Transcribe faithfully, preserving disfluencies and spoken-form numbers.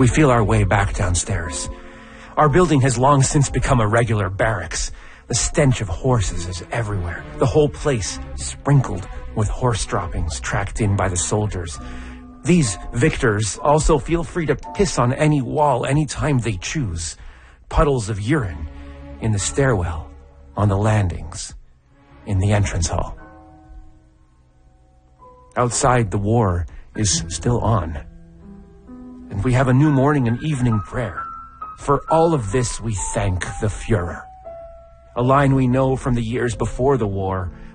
We feel our way back downstairs. Our building has long since become a regular barracks. The stench of horses is everywhere, the whole place sprinkled with horse droppings tracked in by the soldiers. These victors also feel free to piss on any wall anytime they choose. Puddles of urine in the stairwell, on the landings, in the entrance hall. Outside, the war is still on. And we have a new morning and evening prayer. For all of this, we thank the Fuhrer. A line we know from the years before the war,